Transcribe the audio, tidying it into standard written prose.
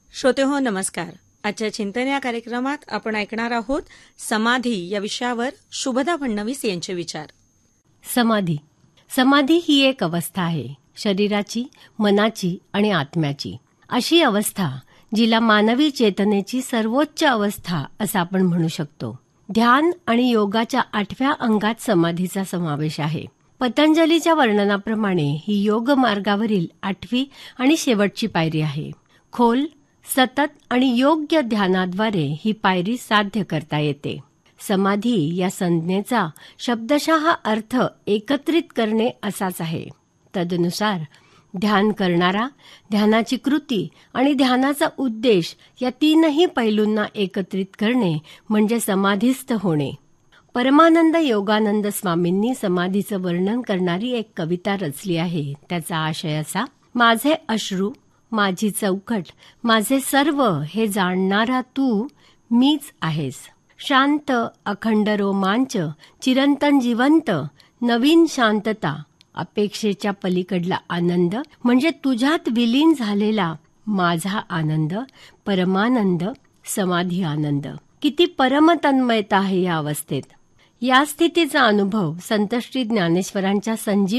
श्रोतेहो नमस्कार. आजच्या चिंतन या कार्यक्रमात आपण ऐकणार आहोत समाधी या विषयावर शुभदा फडणवीस यांचे विचार. समाधी ही एक अवस्था आहे, शरीराची, मनाची आणि आत्म्याची. अशी अवस्था जिला मानवी चेतनेची सर्वोच्च अवस्था असं आपण म्हणू शकतो. ध्यान आणि योगाच्या 8व्या अंगात समाधीचा समावेश आहे. पतंजलीच्या वर्णनाप्रमाणे ही योग मार्गावरील 8वी आणि शेवटची पायरी आहे. खोल, सतत आणि योग्य ध्यानाद्वारे ही पायरी साध्य करता येते. समाधी या संज्ञेचा शब्दशः अर्थ एकत्रित करणे असाच आहे. तदनुसार ध्यान करणारा, ध्यानाची कृती आणि ध्यानाचा उद्देश या तीनही पैलूंना एकत्रित करणे म्हणजे समाधीस्थ होणे. परमानंद योगानंद स्वामींनी समाधीचं वर्णन करणारी एक कविता रचली आहे. त्याचा आशय असा: माझे अश्रू, माझी चौकट, माझे सर्व हे जाणणारा तू मीच आहेस. शांत अखंड रोमांच, चिरंतन जिवंत, नवीन शांतता, अपेक्षेच्या पलीकडला आनंद म्हणजे तुझ्यात विलीन झालेला माझा आनंद, परमानंद, समाधी आनंद. किती परमतन्मयता आहे या अवस्थेत. या स्थितीचा अनुभव संत श्री ज्ञानेश्वरांच्या संजीव